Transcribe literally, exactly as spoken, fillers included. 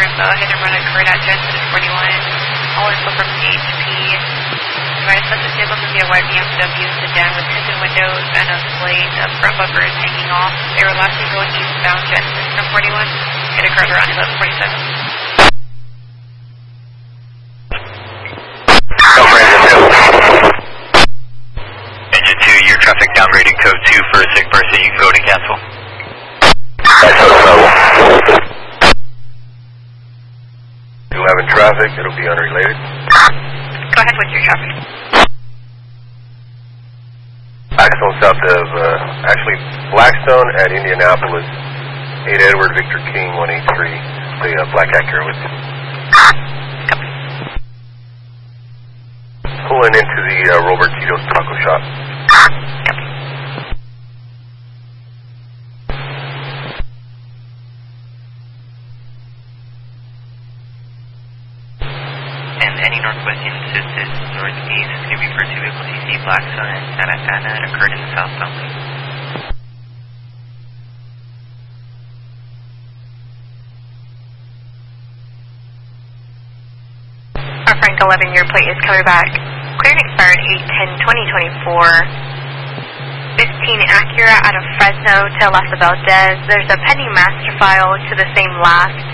info, hit and run occurred at Jensen forty-one. All info from C H P. Advise suspect vehicle to be a white B M W sedan with tinted windows and a slate of front bumpers hanging off. They were last seen going eastbound Jensen from forty-one. It occurred around eleven forty-seven. Engine two, your traffic downgrading code two for a sick person. You can go to cancel. eleven traffic, it'll be unrelated. Go ahead with your traffic. Blackstone south of, uh, actually, Blackstone at Indianapolis, eight Edward Victor King, one eight three, the uh, Black Acura with you. Pulling into the uh, Robert Tito's Taco Shop. And any northwest insisted northeast is going to be referred to vehicle T C Blackstone and Santa Ana occurred in the southbound lane. Our Frank eleven, your plate is coming back. Clearing expired eight ten twenty twenty-four. fifteen Acura out of Fresno to Las Valdez. There's a pending master file to the same last.